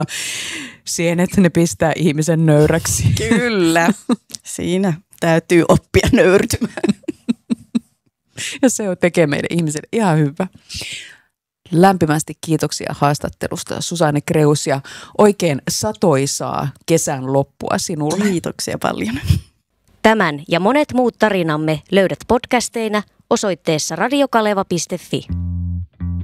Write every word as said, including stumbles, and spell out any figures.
sienet, ne pistää ihmisen nöyräksi. Kyllä, siinä täytyy oppia nöyrtymään. Ja se tekee meidän ihmisille ihan hyvä. Lämpimästi kiitoksia haastattelusta, Susanne Kreus, ja oikein satoisaa kesän loppua sinulle. Kiitoksia paljon. Tämän ja monet muut tarinamme löydät podcasteina osoitteessa radiokaleva piste fi.